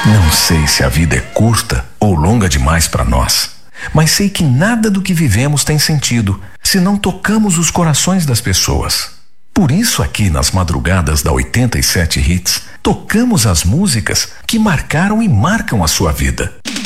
Não sei se a vida é curta ou longa demais para nós, mas sei que nada do que vivemos tem sentido se não tocamos os corações das pessoas. Por isso, aqui nas madrugadas da 87 Hits, tocamos as músicas que marcaram e marcam a sua vida.